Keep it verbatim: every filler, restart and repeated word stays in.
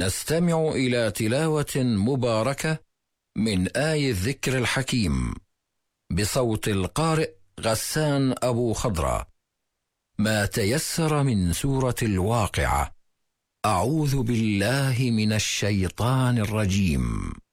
نستمع إلى تلاوة مباركة من آي الذكر الحكيم بصوت القارئ غسان أبو خضرة. ما تيسر من سورة الواقعة. أعوذ بالله من الشيطان الرجيم.